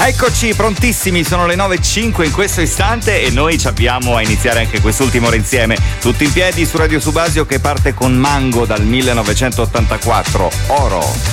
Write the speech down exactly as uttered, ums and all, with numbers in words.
Eccoci prontissimi, sono le nove e cinque in questo istante e noi ci avviamo a iniziare anche quest'ultima ora insieme. Tutti in piedi su Radio Subasio che parte con Mango dal millenovecentottantaquattro, Oro.